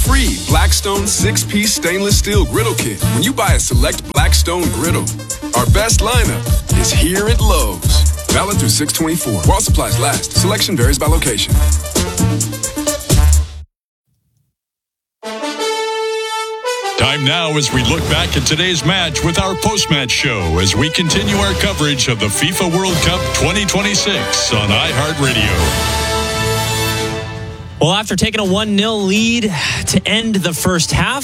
free Blackstone 6-piece stainless steel griddle kit when you buy a select Blackstone griddle. Our best lineup is here at Lowe's. Valid through 6/24. While supplies last. Selection varies by location. Time now as we look back at today's match with our post-match show as we continue our coverage of the FIFA World Cup 2026 on iHeartRadio. Well, after taking a 1-0 lead to end the first half,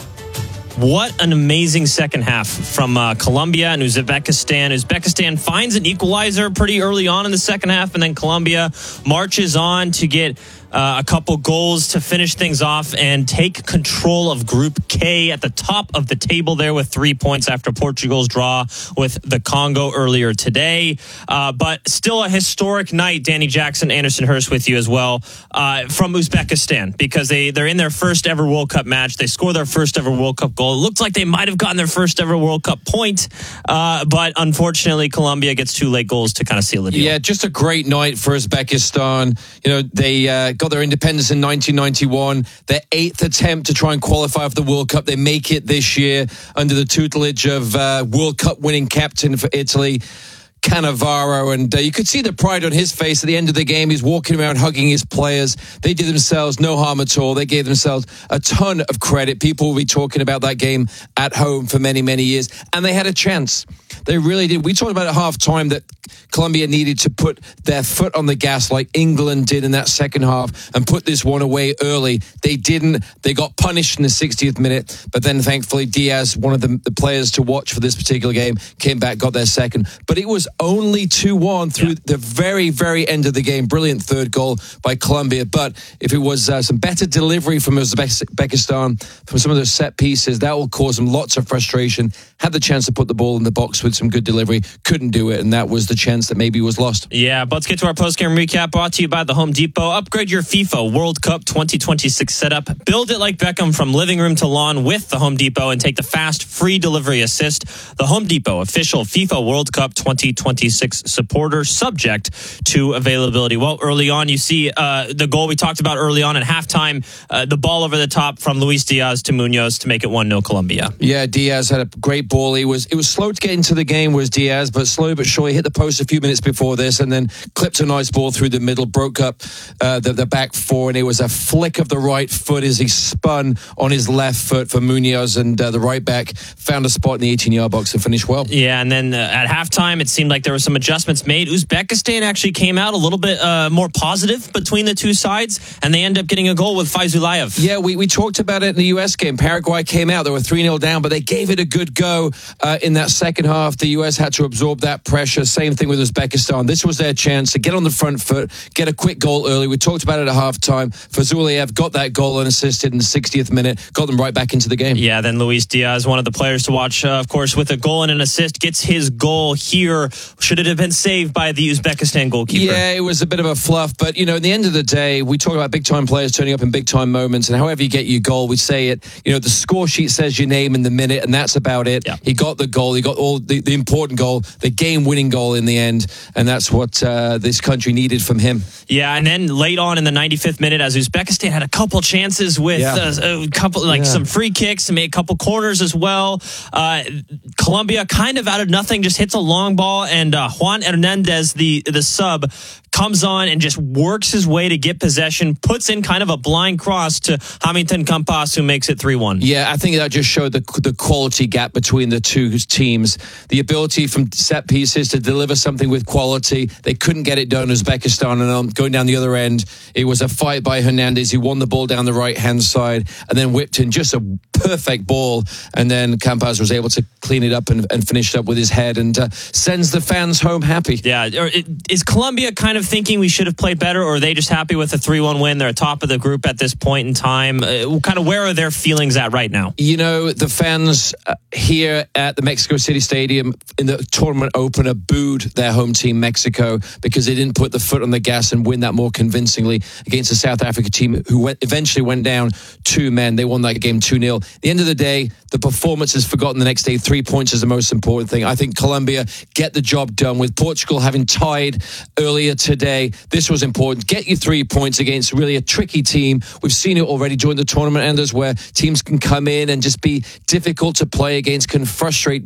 what an amazing second half from Colombia and Uzbekistan. Uzbekistan finds an equalizer pretty early on in the second half, and then Colombia marches on to get a couple goals to finish things off and take control of Group K at the top of the table there with 3 points after Portugal's draw with the Congo earlier today. But still a historic night. Danny Jackson, Anderson Hurst with you as well from Uzbekistan, because they're in their first ever World Cup match. They score their first ever World Cup goal. It looks like they might have gotten their first ever World Cup point, but unfortunately Colombia gets 2 late goals to kind of seal the deal. Yeah, just a great night for Uzbekistan. You know, they got their independence in 1991. Their 8th attempt to try and qualify for the World Cup. They make it this year under the tutelage of World Cup winning captain for Italy, Cannavaro, and you could see the pride on his face at the end of the game. He's walking around hugging his players. They did themselves no harm at all. They gave themselves a ton of credit. People will be talking about that game at home for many, many years, and they had a chance. They really did. We talked about at half-time that Colombia needed to put their foot on the gas like England did in that second half and put this one away early. They didn't. They got punished in the 60th minute, but then thankfully Diaz, one of the players to watch for this particular game, came back, got their second. But it was only 2-1 through the very, very end of the game. Brilliant third goal by Colombia. But if it was some better delivery from Uzbekistan, from some of those set pieces, that will cause them lots of frustration. Had the chance to put the ball in the box with some good delivery, couldn't do it, and that was the chance that maybe was lost. Yeah, but let's get to our post-game recap brought to you by the Home Depot. Upgrade your FIFA World Cup 2026 setup. Build it like Beckham from living room to lawn with the Home Depot and take the fast, free delivery assist. The Home Depot, official FIFA World Cup 2026 supporter, subject to availability. Well, early on, you see the goal we talked about early on at halftime, the ball over the top from Luis Diaz to Munoz to make it 1-0 Colombia. Yeah, Diaz had a great ball. It was slow to get into the game, was Diaz, but slow but surely hit the post a few minutes before this and then clipped a nice ball through the middle, broke up the back four, and it was a flick of the right foot as he spun on his left foot for Munoz, and the right back found a spot in the 18-yard box and finished well. Yeah, and then at halftime, it seemed like there were some adjustments made. Uzbekistan actually came out a little bit more positive between the two sides, and they end up getting a goal with Faizulayev. Yeah, we talked about it in the U.S. game. Paraguay came out. They were 3-0 down, but they gave it a good go in that second half. The U.S. had to absorb that pressure. Same thing with Uzbekistan. This was their chance to get on the front foot, get a quick goal early. We talked about it at halftime. Faizulayev got that goal unassisted in the 60th minute, got them right back into the game. Yeah, then Luis Diaz, one of the players to watch, of course, with a goal and an assist, gets his goal here. Should it have been saved by the Uzbekistan goalkeeper? Yeah, it was a bit of a fluff, but, you know, at the end of the day, we talk about big-time players turning up in big-time moments, and however you get your goal, we say it, you know, the score sheet says your name in the minute, and that's about it. Yeah. He got the goal. He got all the important goal, the game-winning goal in the end, and that's what this country needed from him. Yeah, and then late on in the 95th minute, as Uzbekistan had a couple chances with a couple, some free kicks and made a couple corners as well. Colombia kind of out of nothing just hits a long ball, and Juan Hernandez, the sub, comes on and just works his way to get possession, puts in kind of a blind cross to Hamilton Campas, who makes it 3-1. Yeah, I think that just showed the quality gap between the two teams. The ability from set pieces to deliver something with quality. They couldn't get it done, Uzbekistan, and going down the other end, it was a fight by Hernandez. He won the ball down the right-hand side and then whipped in just a perfect ball, and then Campas was able to clean it up and finish it up with his head and sends the fans home happy. Yeah, is Colombia kind of thinking we should have played better, or are they just happy with a 3-1 win? They're top of the group at this point in time. Kind of where are their feelings at right now? You know, the fans here at the Mexico City Stadium in the tournament opener booed their home team, Mexico, because they didn't put the foot on the gas and win that more convincingly against a South Africa team who eventually went down 2 men. They won that game 2-0. At the end of the day, the performance is forgotten the next day. 3 points is the most important thing. I think Colombia get the job done with Portugal having tied earlier today. today. This was important. Get your 3 points against really a tricky team. We've seen it already during the tournament, Anders, where teams can come in and just be difficult to play against, can frustrate